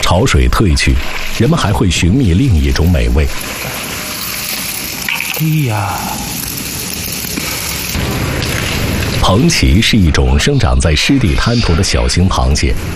潮水退去，人们还会寻觅另一种美味。 哎呀， 蓬蜞是一种生长在湿地滩涂的小型螃蟹，